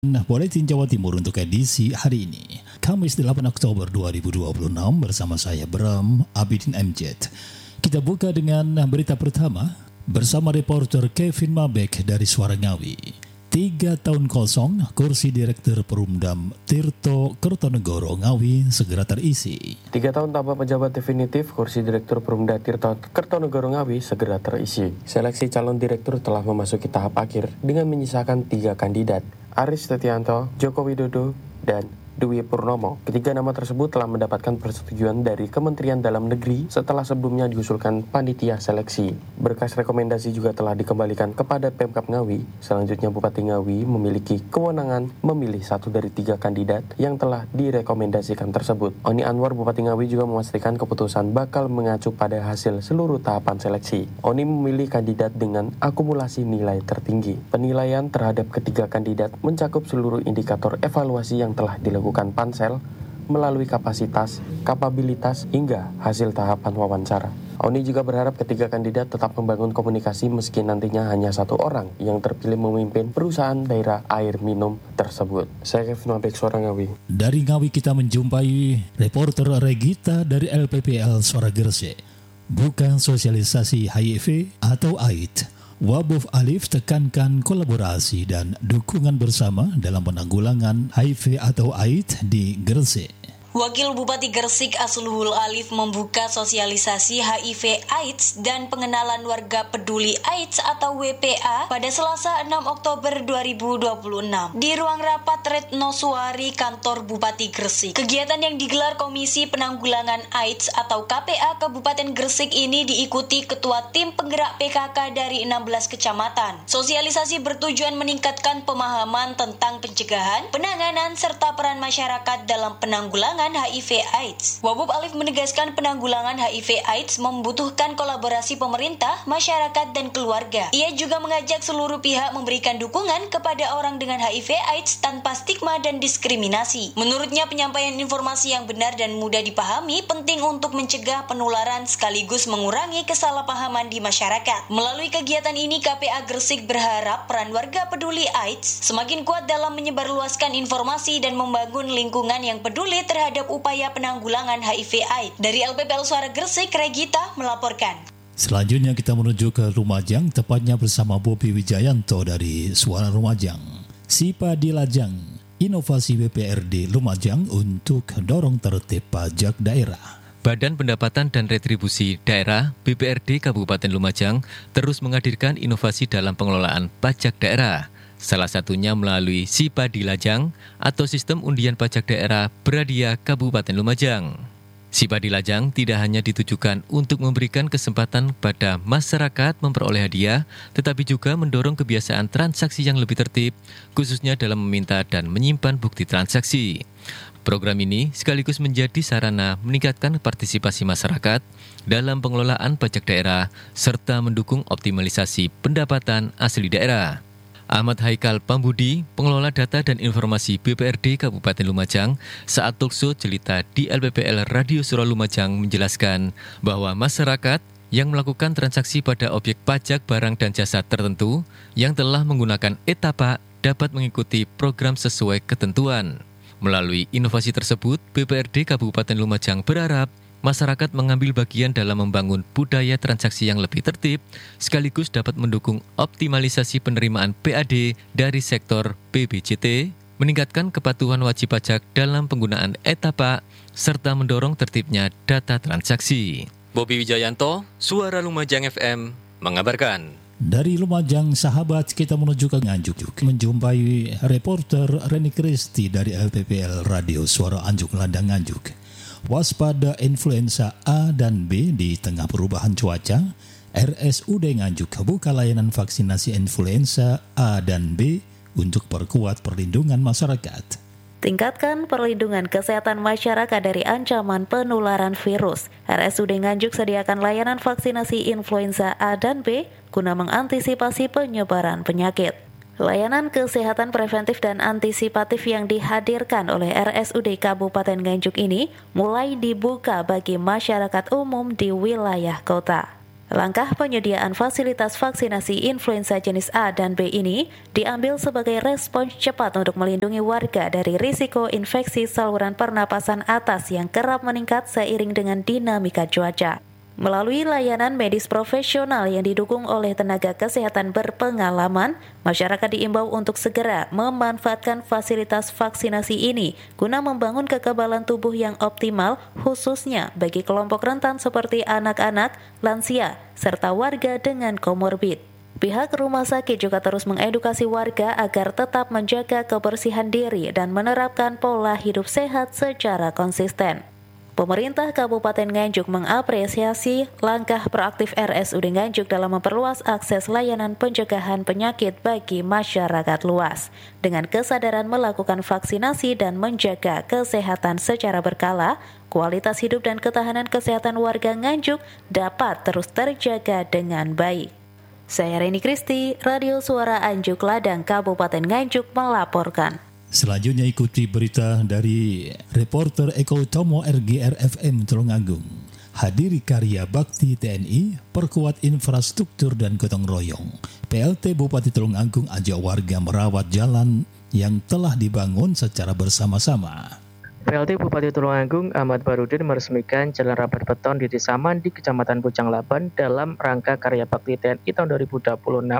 Buletin Jawa Timur untuk edisi hari ini, Kamis 8 Oktober 2026 bersama saya Bram Abidin MJ. Kita buka dengan berita pertama bersama reporter Kevin Mabek dari Suara Ngawi. 3 tahun kosong, kursi Direktur Perumdam Tirto Kertonegoro Ngawi segera terisi. 3 tahun tanpa pejabat definitif, kursi Direktur Perumda Tirto Kertonegoro Ngawi segera terisi. Seleksi calon direktur telah memasuki tahap akhir dengan menyisakan 3 kandidat, Aris Setianto, Joko Widodo, dan Dwi Purnomo. Ketiga nama tersebut telah mendapatkan persetujuan dari Kementerian Dalam Negeri setelah sebelumnya diusulkan panitia seleksi. Berkas rekomendasi juga telah dikembalikan kepada Pemkab Ngawi. Selanjutnya Bupati Ngawi memiliki kewenangan memilih 1 dari 3 kandidat yang telah direkomendasikan tersebut. Oni Anwar Bupati Ngawi juga memastikan keputusan bakal mengacu pada hasil seluruh tahapan seleksi. Oni memilih kandidat dengan akumulasi nilai tertinggi. Penilaian terhadap ketiga kandidat mencakup seluruh indikator evaluasi yang telah dilakukan Pansel melalui kapasitas, kapabilitas, hingga hasil tahapan wawancara. Oni juga berharap ketiga kandidat tetap membangun komunikasi meski nantinya hanya 1 orang yang terpilih memimpin perusahaan daerah air minum tersebut. Saya Kevin Mabek, Suara Ngawi. Dari Ngawi kita menjumpai reporter Regita dari LPPL Suara Gresik. Bukan sosialisasi HIV atau AIDS. Wabuf Alif tekankan kolaborasi dan dukungan bersama dalam penanggulangan HIV atau AIDS di Gresik. Wakil Bupati Gresik Asluhul Alif membuka sosialisasi HIV AIDS dan pengenalan warga peduli AIDS atau WPA pada Selasa 6 Oktober 2026 di ruang rapat Retno Suari kantor Bupati Gresik. Kegiatan yang digelar Komisi Penanggulangan AIDS atau KPA Kabupaten Gresik ini diikuti Ketua Tim Penggerak PKK dari 16 kecamatan. Sosialisasi bertujuan meningkatkan pemahaman tentang pencegahan, penanganan, serta peran masyarakat dalam penanggulangan HIV/AIDS. Wabub Alif menegaskan penanggulangan HIV/AIDS membutuhkan kolaborasi pemerintah, masyarakat, dan keluarga. Ia juga mengajak seluruh pihak memberikan dukungan kepada orang dengan HIV/AIDS tanpa stigma dan diskriminasi. Menurutnya, penyampaian informasi yang benar dan mudah dipahami penting untuk mencegah penularan sekaligus mengurangi kesalahpahaman di masyarakat. Melalui kegiatan ini, KPA Gresik berharap peran warga peduli AIDS semakin kuat dalam menyebarluaskan informasi dan membangun lingkungan yang peduli terhadap upaya penanggulangan HIV/AIDS. Dari LPPL Suara Gresik, Regita melaporkan. Selanjutnya kita menuju ke Lumajang, tepatnya bersama Bobi Wijayanto dari Suara Lumajang. Sipa di Lajang, inovasi BPRD Lumajang untuk dorong tertib pajak daerah. Badan Pendapatan dan Retribusi Daerah BPRD Kabupaten Lumajang terus menghadirkan inovasi dalam pengelolaan pajak daerah. Salah satunya melalui Sipa di Lajang atau Sistem Undian Pajak Daerah Berhadiah Kabupaten Lumajang. Sipa di Lajang tidak hanya ditujukan untuk memberikan kesempatan pada masyarakat memperoleh hadiah, tetapi juga mendorong kebiasaan transaksi yang lebih tertib, khususnya dalam meminta dan menyimpan bukti transaksi. Program ini sekaligus menjadi sarana meningkatkan partisipasi masyarakat dalam pengelolaan pajak daerah serta mendukung optimalisasi pendapatan asli daerah. Ahmad Haikal Pambudi, pengelola data dan informasi BPRD Kabupaten Lumajang, saat talkshow Jelita di LPPL Radio Suara Lumajang menjelaskan bahwa masyarakat yang melakukan transaksi pada objek pajak barang dan jasa tertentu yang telah menggunakan etapa dapat mengikuti program sesuai ketentuan. Melalui inovasi tersebut, BPRD Kabupaten Lumajang berharap masyarakat mengambil bagian dalam membangun budaya transaksi yang lebih tertib, sekaligus dapat mendukung optimalisasi penerimaan PAD dari sektor PBJT, meningkatkan kepatuhan wajib pajak dalam penggunaan etapa, serta mendorong tertibnya data transaksi. Bobi Wijayanto, Suara Lumajang FM, mengabarkan. Dari Lumajang, sahabat, kita menuju ke Nganjuk, menjumpai reporter Reni Kristi dari LPPL Radio Suara Anjuk Ladang Nganjuk. Waspada influenza A dan B di tengah perubahan cuaca, RSUD Nganjuk buka layanan vaksinasi influenza A dan B untuk perkuat perlindungan masyarakat. Tingkatkan perlindungan kesehatan masyarakat dari ancaman penularan virus. RSUD Nganjuk sediakan layanan vaksinasi influenza A dan B guna mengantisipasi penyebaran penyakit. Layanan kesehatan preventif dan antisipatif yang dihadirkan oleh RSUD Kabupaten Nganjuk ini mulai dibuka bagi masyarakat umum di wilayah kota. Langkah penyediaan fasilitas vaksinasi influenza jenis A dan B ini diambil sebagai respons cepat untuk melindungi warga dari risiko infeksi saluran pernapasan atas yang kerap meningkat seiring dengan dinamika cuaca. Melalui layanan medis profesional yang didukung oleh tenaga kesehatan berpengalaman, masyarakat diimbau untuk segera memanfaatkan fasilitas vaksinasi ini guna membangun kekebalan tubuh yang optimal, khususnya bagi kelompok rentan seperti anak-anak, lansia, serta warga dengan komorbid. Pihak rumah sakit juga terus mengedukasi warga agar tetap menjaga kebersihan diri dan menerapkan pola hidup sehat secara konsisten. Pemerintah Kabupaten Nganjuk mengapresiasi langkah proaktif RSUD Nganjuk dalam memperluas akses layanan pencegahan penyakit bagi masyarakat luas. Dengan kesadaran melakukan vaksinasi dan menjaga kesehatan secara berkala, kualitas hidup dan ketahanan kesehatan warga Nganjuk dapat terus terjaga dengan baik. Saya Reni Kristi, Radio Suara Anjuk Ladang, Kabupaten Nganjuk melaporkan. Selanjutnya ikuti berita dari reporter Eko Utomo RGR-FM Tulungagung. Hadiri karya bakti TNI, perkuat infrastruktur dan gotong royong. PLT Bupati Tulungagung ajak warga merawat jalan yang telah dibangun secara bersama-sama. PLT Bupati Tulungagung Ahmad Barudin meresmikan jalan rapat beton di Desa Mandi, Kecamatan Pucang Laban dalam rangka karya bakti TNI tahun 2026,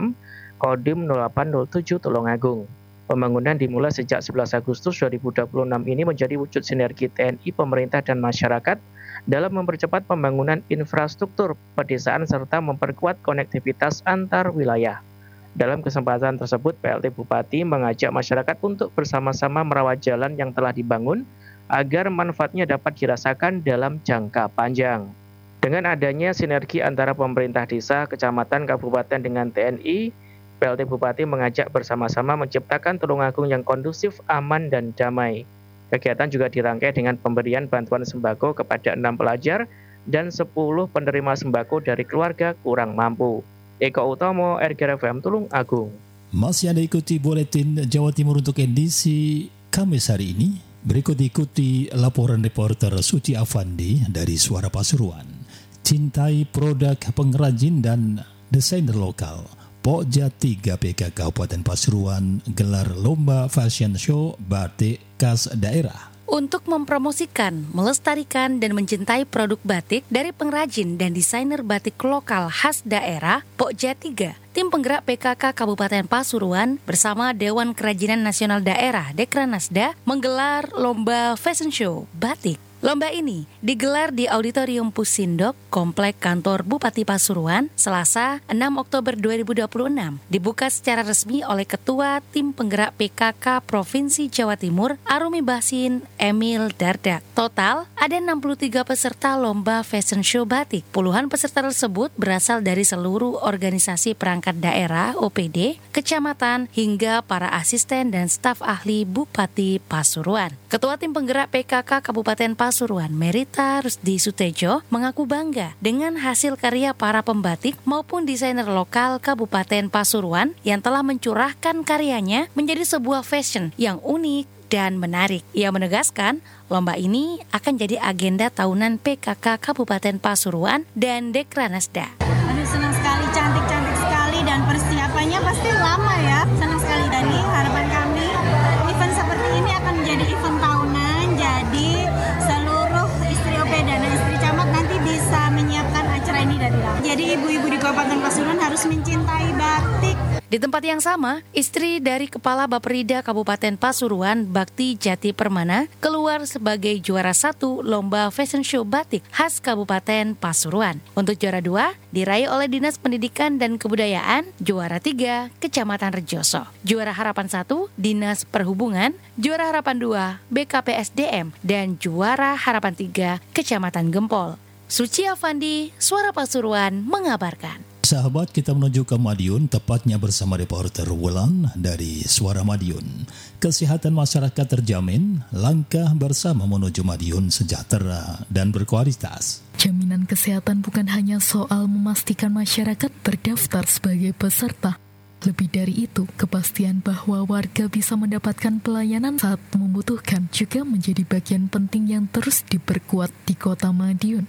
Kodim 0807 Tulungagung. Pembangunan dimulai sejak 11 Agustus 2026 ini menjadi wujud sinergi TNI, pemerintah, dan masyarakat dalam mempercepat pembangunan infrastruktur pedesaan serta memperkuat konektivitas antar wilayah. Dalam kesempatan tersebut, PLT Bupati mengajak masyarakat untuk bersama-sama merawat jalan yang telah dibangun agar manfaatnya dapat dirasakan dalam jangka panjang. Dengan adanya sinergi antara pemerintah desa, kecamatan, kabupaten dengan TNI, PLT Bupati mengajak bersama-sama menciptakan Tulungagung yang kondusif, aman, dan damai. Kegiatan juga dirangkai dengan pemberian bantuan sembako kepada 6 pelajar dan 10 penerima sembako dari keluarga kurang mampu. Eko Utomo, RGR-FM Tulungagung. Masih Anda ikuti Buletin Jawa Timur untuk edisi Kamis hari ini. Berikut ikuti laporan reporter Suci Afandi dari Suara Pasuruan. Cintai produk pengrajin dan desainer lokal. Pokja 3 PK Kabupaten Pasuruan gelar lomba fashion show batik khas daerah. Untuk mempromosikan, melestarikan, dan mencintai produk batik dari pengrajin dan desainer batik lokal khas daerah, Pokja 3, tim penggerak PKK Kabupaten Pasuruan bersama Dewan Kerajinan Nasional Daerah Dekranasda menggelar lomba fashion show batik. Lomba ini digelar di Auditorium Pusindok, Komplek Kantor Bupati Pasuruan, Selasa 6 Oktober 2026. Dibuka secara resmi oleh Ketua Tim Penggerak PKK Provinsi Jawa Timur, Arumi Basin Emil Dardak. Total ada 63 peserta lomba fashion show batik. Puluhan peserta tersebut berasal dari seluruh organisasi perangkat daerah OPD, kecamatan, hingga para asisten dan staf ahli Bupati Pasuruan. Ketua Tim Penggerak PKK Kabupaten Pasuruan, Merita Rusdi Sutejo, mengaku bangga dengan hasil karya para pembatik maupun desainer lokal Kabupaten Pasuruan yang telah mencurahkan karyanya menjadi sebuah fashion yang unik dan menarik. Ia menegaskan, lomba ini akan jadi agenda tahunan PKK Kabupaten Pasuruan dan Dekranasda. Aduh, senang sekali, cantik-cantik sekali, dan persiapannya pasti lama ya. Senang sekali, dan ini harapan kami event seperti ini akan menjadi event tahunan. Jadi seluruh istri OP dan istri camat nanti bisa menyiapkan acara ini dari lama. Jadi ibu-ibu di Kabupaten Pasuruan harus mencintai batik. Di tempat yang sama, istri dari Kepala Baperida Kabupaten Pasuruan, Bakti Jati Permana, keluar sebagai juara 1 Lomba Fashion Show Batik khas Kabupaten Pasuruan. Untuk juara 2, diraih oleh Dinas Pendidikan dan Kebudayaan, juara 3, Kecamatan Rejoso. Juara Harapan 1, Dinas Perhubungan, juara Harapan 2, BKPSDM, dan juara Harapan 3, Kecamatan Gempol. Suci Afandi, Suara Pasuruan, mengabarkan. Sahabat, kita menuju ke Madiun, tepatnya bersama reporter Wulan dari Suara Madiun. Kesehatan masyarakat terjamin, langkah bersama menuju Madiun sejahtera dan berkualitas. Jaminan kesehatan bukan hanya soal memastikan masyarakat terdaftar sebagai peserta. Lebih dari itu, kepastian bahwa warga bisa mendapatkan pelayanan saat membutuhkan juga menjadi bagian penting yang terus diperkuat di Kota Madiun.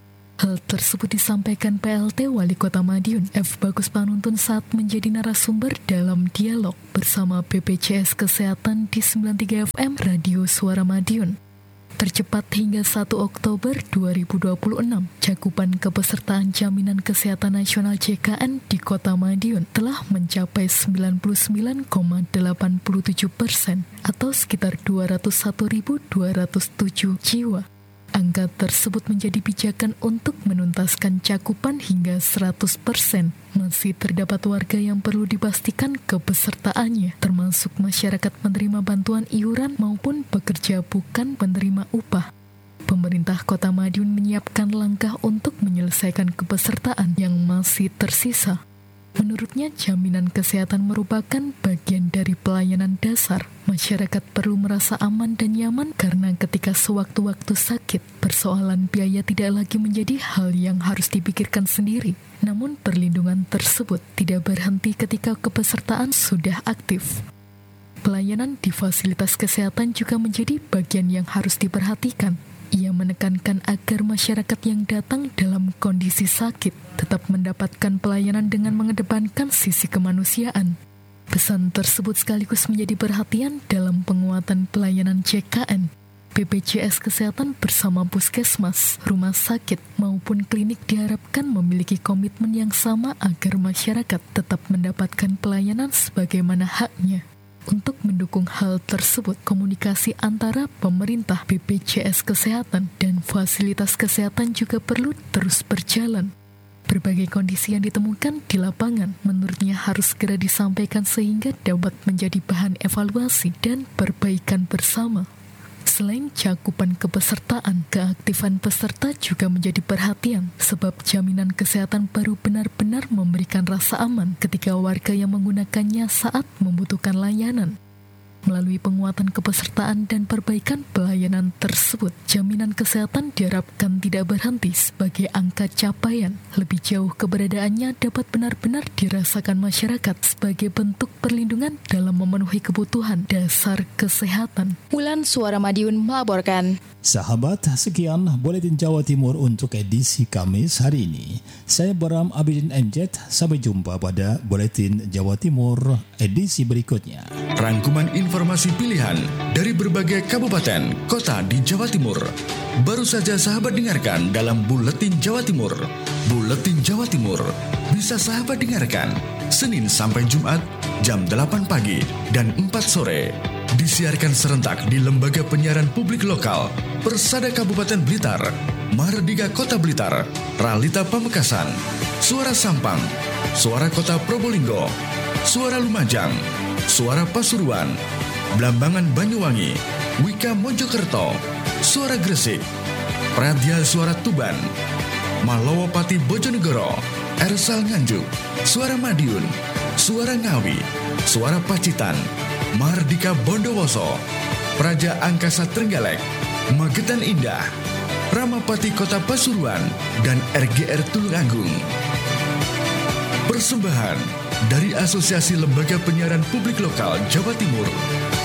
Hal tersebut disampaikan PLT Wali Kota Madiun, F. Bagus Panuntun saat menjadi narasumber dalam dialog bersama BPJS Kesehatan di 93 FM Radio Suara Madiun. Tercepat hingga 1 Oktober 2026, cakupan kepesertaan Jaminan Kesehatan Nasional JKN di Kota Madiun telah mencapai 99,87% atau sekitar 201.207 jiwa. Angka tersebut menjadi pijakan untuk menuntaskan cakupan hingga 100%. Masih terdapat warga yang perlu dipastikan kepesertaannya, termasuk masyarakat penerima bantuan iuran maupun pekerja bukan penerima upah. Pemerintah Kota Madiun menyiapkan langkah untuk menyelesaikan kepesertaan yang masih tersisa. Menurutnya, jaminan kesehatan merupakan bagian dari pelayanan dasar. Masyarakat perlu merasa aman dan nyaman karena ketika sewaktu-waktu sakit, persoalan biaya tidak lagi menjadi hal yang harus dipikirkan sendiri. Namun perlindungan tersebut tidak berhenti ketika kepesertaan sudah aktif. Pelayanan di fasilitas kesehatan juga menjadi bagian yang harus diperhatikan. Ia menekankan agar masyarakat yang datang dalam kondisi sakit tetap mendapatkan pelayanan dengan mengedepankan sisi kemanusiaan. Pesan tersebut sekaligus menjadi perhatian dalam penguatan pelayanan JKN. BPJS Kesehatan bersama puskesmas, rumah sakit, maupun klinik diharapkan memiliki komitmen yang sama agar masyarakat tetap mendapatkan pelayanan sebagaimana haknya. Untuk mendukung hal tersebut, komunikasi antara pemerintah, BPJS Kesehatan, dan fasilitas kesehatan juga perlu terus berjalan. Berbagai kondisi yang ditemukan di lapangan menurutnya harus segera disampaikan sehingga dapat menjadi bahan evaluasi dan perbaikan bersama. Selain cakupan kepesertaan, keaktifan peserta juga menjadi perhatian sebab jaminan kesehatan baru benar-benar memberikan rasa aman ketika warga yang menggunakannya saat membutuhkan layanan. Melalui penguatan kepesertaan dan perbaikan pelayanan tersebut, jaminan kesehatan diharapkan tidak berhenti sebagai angka capaian. Lebih jauh keberadaannya dapat benar-benar dirasakan masyarakat sebagai bentuk perlindungan dalam memenuhi kebutuhan dasar kesehatan. Wulan Suara Madiun melaporkan. Sahabat, sekian Buletin Jawa Timur untuk edisi Kamis hari ini. Saya Bram Abidin MZ, sampai jumpa pada Buletin Jawa Timur edisi berikutnya. Rangkuman informasi pilihan dari berbagai kabupaten, kota di Jawa Timur. Baru saja sahabat dengarkan dalam Buletin Jawa Timur. Buletin Jawa Timur bisa sahabat dengarkan Senin sampai Jumat jam 8 pagi dan 4 sore. Disiarkan serentak di Lembaga Penyiaran Publik Lokal, Persada Kabupaten Blitar, Mahardika Kota Blitar, Ralita Pamekasan, Suara Sampang, Suara Kota Probolinggo, Suara Lumajang, Suara Pasuruan, Blambangan Banyuwangi, Wika Mojokerto, Suara Gresik, Pradya Suara Tuban, Malowopati Bojonegoro, Ersal Nganjuk, Suara Madiun, Suara Ngawi, Suara Pacitan, Mahardika Bondowoso, Praja Angkasa Trenggalek, Magetan Indah, Ramapati Kota Pasuruan, dan RGR Tulungagung. Persembahan dari Asosiasi Lembaga Penyiaran Publik Lokal Jawa Timur.